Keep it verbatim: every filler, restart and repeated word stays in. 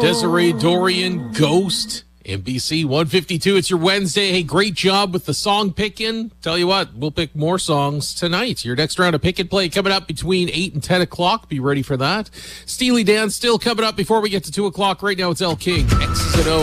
Desiree Dorian, Ghost. N B C one fifty-two, it's your Wednesday. Hey, great job with the song picking. Tell you what, we'll pick more songs tonight. Your next round of Pick and Play coming up between eight and ten o'clock. Be ready for that. Steely Dan still coming up before we get to two o'clock. Right now, it's El King, X's and O.